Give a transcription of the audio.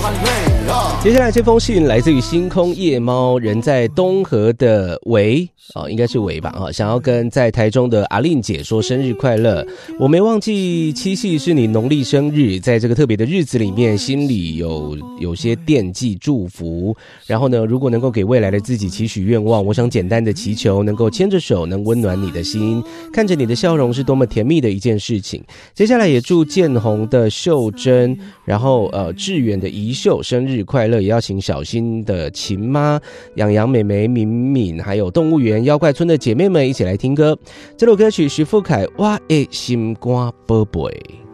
接下来这封信来自于星空夜猫，人在东河的维应该是维吧想要跟在台中的阿令姐说生日快乐。我没忘记七夕是你农历生日，在这个特别的日子里面，心里有些惦记祝福。然后呢，如果能够给未来的自己期许愿望，我想简单的祈求能够牵着手，能温暖你的心，看着你的笑容是多么甜蜜的一件事情。接下来也祝建宏的秀珍，然后志远的宜秀生日快乐，也要请小新的秦妈、养养妹妹、敏敏，还有动物园妖怪村的姐妹们一起来听歌。这首歌曲徐富凯我的心肝宝贝。